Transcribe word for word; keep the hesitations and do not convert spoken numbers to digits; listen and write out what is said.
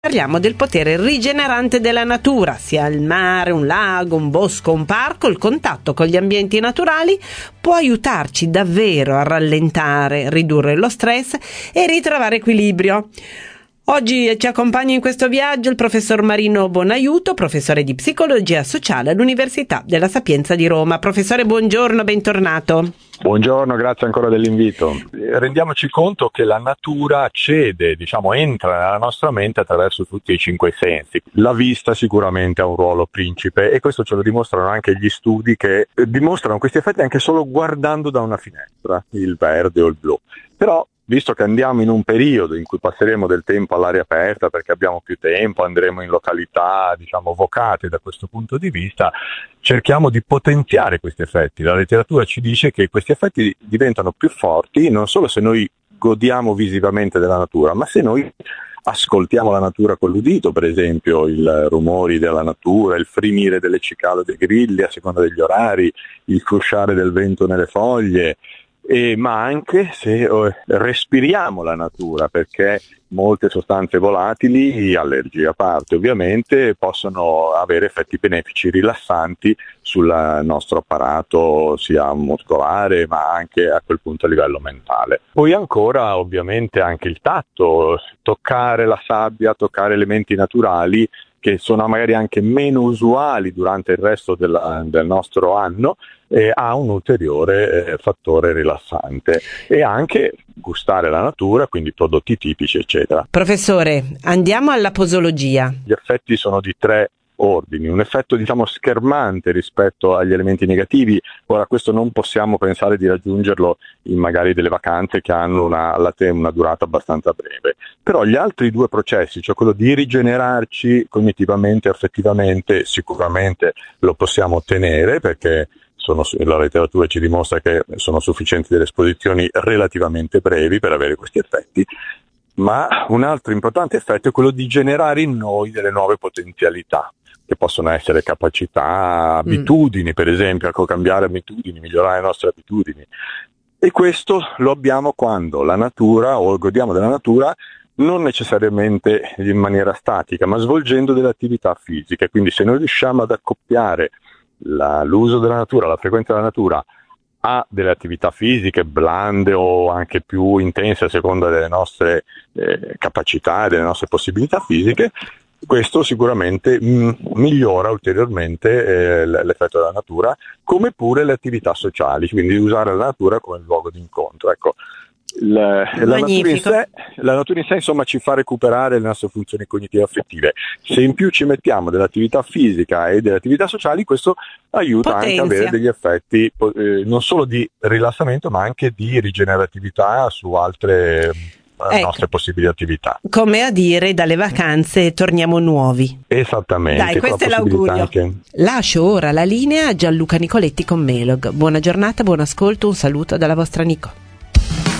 Parliamo del potere rigenerante della natura, sia il mare, un lago, un bosco, un parco. Il contatto con gli ambienti naturali può aiutarci davvero a rallentare, ridurre lo stress e ritrovare equilibrio. Oggi ci accompagna in questo viaggio il professor Marino Bonaiuto, professore di psicologia sociale all'Università della Sapienza di Roma. Professore, buongiorno, bentornato. Buongiorno, grazie ancora dell'invito. Rendiamoci conto che la natura cede, diciamo, entra nella nostra mente attraverso tutti i cinque sensi. La vista sicuramente ha un ruolo principe e questo ce lo dimostrano anche gli studi che dimostrano questi effetti anche solo guardando da una finestra, il verde o il blu. Però, visto che andiamo in un periodo in cui passeremo del tempo all'aria aperta perché abbiamo più tempo, andremo in località, diciamo, vocate da questo punto di vista, cerchiamo di potenziare questi effetti. La letteratura ci dice che questi effetti diventano più forti non solo se noi godiamo visivamente della natura, ma se noi ascoltiamo la natura con l'udito, per esempio i rumori della natura, il frinire delle cicale dei grilli a seconda degli orari, il frusciare del vento nelle foglie, e, ma anche se eh, respiriamo la natura, perché molte sostanze volatili, allergie a parte ovviamente, possono avere effetti benefici rilassanti sul nostro apparato sia muscolare ma anche a quel punto a livello mentale. Poi ancora ovviamente anche il tatto, toccare la sabbia, toccare elementi naturali che sono magari anche meno usuali durante il resto della, del nostro anno, e ha un ulteriore eh, fattore rilassante. E anche gustare la natura, quindi prodotti tipici, eccetera. Professore, andiamo alla posologia. Gli effetti sono di tre ordini, un effetto diciamo schermante rispetto agli elementi negativi. Ora questo non possiamo pensare di raggiungerlo in magari delle vacanze che hanno una, una durata abbastanza breve, però gli altri due processi, cioè quello di rigenerarci cognitivamente e affettivamente, sicuramente lo possiamo ottenere perché sono, la letteratura ci dimostra che sono sufficienti delle esposizioni relativamente brevi per avere questi effetti. Ma un altro importante effetto è quello di generare in noi delle nuove potenzialità, che possono essere capacità, abitudini, mm. per esempio, ecco, cambiare abitudini, migliorare le nostre abitudini. E questo lo abbiamo quando la natura, o godiamo della natura, non necessariamente in maniera statica, ma svolgendo delle attività fisiche. Quindi se noi riusciamo ad accoppiare la, l'uso della natura, la frequenza della natura, a delle attività fisiche blande o anche più intense a seconda delle nostre eh, capacità e delle nostre possibilità fisiche, questo sicuramente mh, migliora ulteriormente eh, l'effetto della natura, come pure le attività sociali, quindi usare la natura come luogo di incontro. Ecco, la, la, natura in sé, la natura in sé insomma ci fa recuperare le nostre funzioni cognitive affettive. Se in più ci mettiamo dell'attività fisica e delle attività sociali, questo aiuta Potenzia. anche a avere degli effetti eh, non solo di rilassamento ma anche di rigeneratività su altre ecco. nostre possibili attività. Come a dire, dalle vacanze torniamo nuovi. Esattamente. Dai, questo è l'augurio. Anche... Lascio ora la linea a Gianluca Nicoletti con Melog. Buona giornata, buon ascolto, un saluto dalla vostra Nico.